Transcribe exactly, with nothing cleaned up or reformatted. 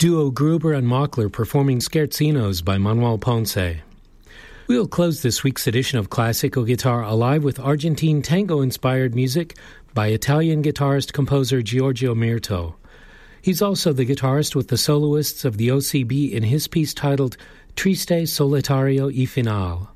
Duo Gruber and Mockler performing Scherzinos by Manuel Ponce. We'll close this week's edition of Classical Guitar Alive with Argentine tango-inspired music by Italian guitarist-composer Giorgio Mirto. He's also the guitarist with the soloists of the O C B in his piece titled Triste Solitario y Final.